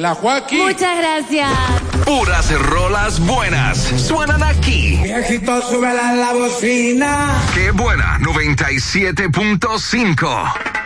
la Joaquín. Muchas gracias. Puras rolas buenas suenan aquí. Viejito, súbela la bocina. Qué buena, 97.5.